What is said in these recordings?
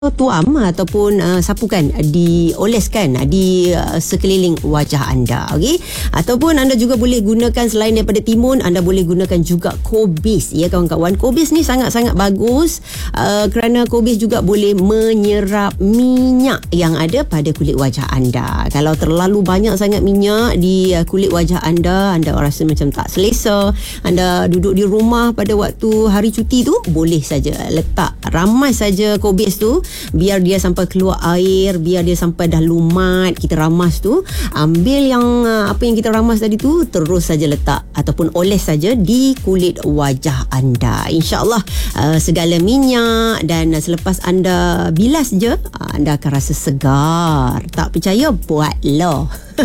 tuam ataupun sapukan, dioleskan di sekeliling wajah anda, okey. Ataupun anda juga boleh gunakan, selain daripada timun, anda boleh gunakan juga kobis, ya kawan-kawan. Kobis ni sangat-sangat bagus kerana kobis juga boleh menyerap minyak yang ada pada kulit wajah anda. Kalau terlalu banyak sangat minyak di kulit wajah anda rasa macam tak selesa, anda duduk di rumah pada waktu hari cuti tu, boleh saja letak ramas saja kobis tu, biar dia sampai keluar air, biar dia sampai dah lumat. Kita ramas tu, ambil yang apa yang kita ramas tadi tu, terus saja letak ataupun oles saja di kulit wajah anda. InsyaAllah segala minyak, dan selepas anda bilas je, anda akan rasa segar. Tak percaya, buatlah.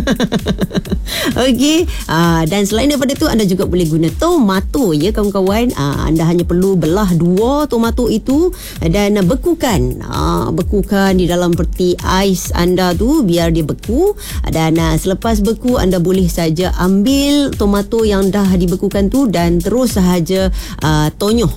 Okey, dan selain daripada tu, anda juga boleh guna tomato, ya kawan-kawan. Anda hanya perlu belah 2 tomato itu dan bekukan di dalam peti ais anda tu, biar dia beku. Dan selepas beku, anda boleh saja ambil tomato yang dah dibekukan tu dan terus sahaja tonyoh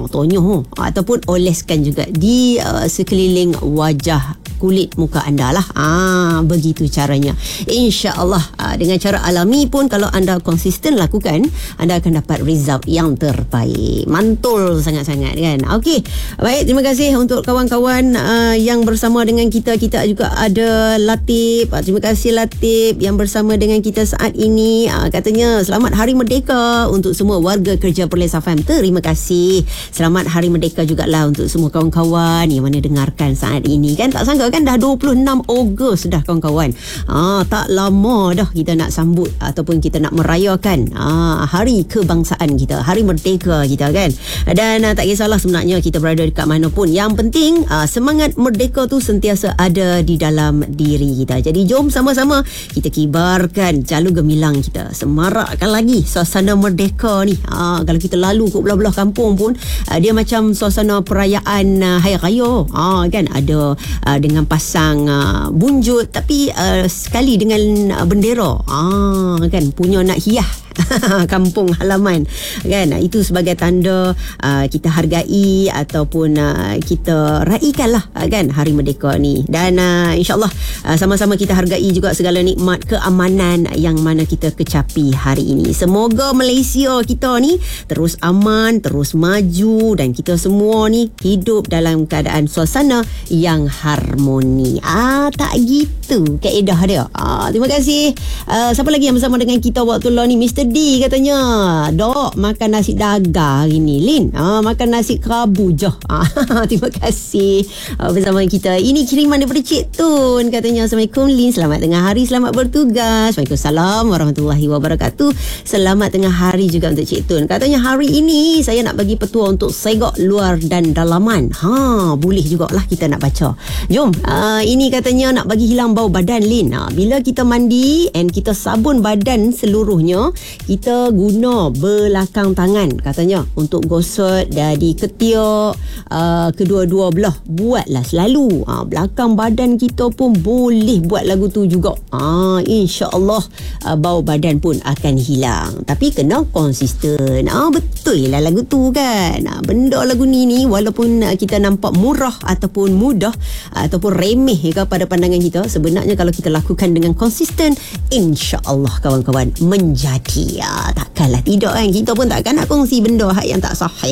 ataupun oleskan juga di sekeliling wajah, kulit muka anda lah. Begitu caranya. InsyaAllah dengan cara alami pun, kalau anda konsisten lakukan, anda akan dapat result yang terbaik. Mantul sangat-sangat kan. Okey, baik, terima kasih untuk kawan-kawan yang bersama dengan kita. Kita juga ada Latif. Terima kasih Latif yang bersama dengan kita saat ini. Katanya selamat Hari Merdeka untuk semua warga kerja Perlis FM. Terima kasih. Selamat Hari Merdeka jugalah untuk semua kawan-kawan yang mana dengarkan saat ini kan. Tak sangka kan dah 26 Ogos dah kawan-kawan. Tak lama dah kita nak sambut ataupun kita nak merayakan hari kebangsaan kita, Hari Merdeka kita kan. Dan tak kisahlah sebenarnya kita berada dekat mana pun, yang penting semangat merdeka tu sentiasa ada di dalam diri kita. Jadi jom sama-sama kita kibarkan jalu gemilang kita, semarakkan lagi suasana merdeka ni. Kalau kita lalu ke belah-belah kampung pun, dia macam suasana perayaan hari raya kan. Ada dengan pasang bunjut, tapi sekali dengan bendera kan, punya nak hias kampung halaman kan. Itu sebagai tanda kita hargai ataupun kita raikan lah kan Hari Merdeka ni. Dan insyaAllah sama-sama kita hargai juga segala nikmat keamanan yang mana kita kecapi hari ini. Semoga Malaysia kita ni terus aman, terus maju, dan kita semua ni hidup dalam keadaan suasana yang harmoni. Tak gitu kaedah dia. Terima kasih. Siapa lagi yang bersama dengan kita waktu law ni? Mr. D katanya, Dok, makan nasi dagar hari ni, Lin. Makan nasi kerabu je. Terima kasih bersama kita. Ini kiriman daripada Cik Tun. Katanya, Assalamualaikum Lin, selamat tengah hari, selamat bertugas. Waalaikumsalam warahmatullahi wabarakatuh. Selamat tengah hari juga untuk Cik Tun. Katanya, hari ini saya nak bagi petua untuk segok luar dan dalaman. Boleh jugalah kita nak baca. Jom. Ini katanya nak bagi hilang bau badan, Lin. Bila kita mandi and kita sabun badan seluruhnya, kita guna belakang tangan katanya untuk gosok di ketiak kedua-dua belah. Buatlah selalu. Belakang badan kita pun boleh buat lagu tu juga. InsyaAllah bau badan pun akan hilang. Tapi kena konsisten. Betul lah lagu tu kan. Benda lagu ni walaupun kita nampak murah ataupun mudah ataupun remeh pada pandangan kita, sebenarnya kalau kita lakukan dengan konsisten, InsyaAllah kawan-kawan menjadi. Takkanlah tidak kan. Kita pun takkan nak kongsi benda yang tak sahih.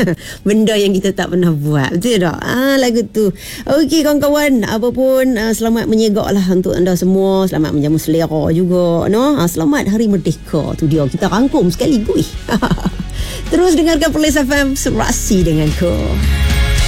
Benda yang kita tak pernah buat. Betul tak? Lagu tu. Okey kawan-kawan, apa pun selamat menyegak lah untuk anda semua. Selamat menjamu selera juga, no? Selamat Hari Merdeka. Tu dia, kita rangkum sekaligus. Terus dengarkan Perlis FM, serasi denganku.